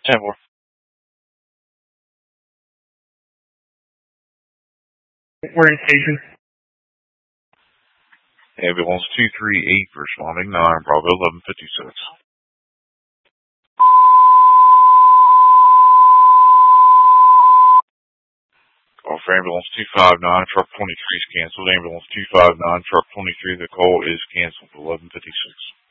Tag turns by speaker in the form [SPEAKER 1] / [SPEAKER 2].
[SPEAKER 1] 10-4.
[SPEAKER 2] We're in station.
[SPEAKER 1] Ambulance 238 responding 9, Bravo 1156. Call for ambulance 259, truck 23 is canceled. Ambulance 259, truck 23, the call is canceled. 1156.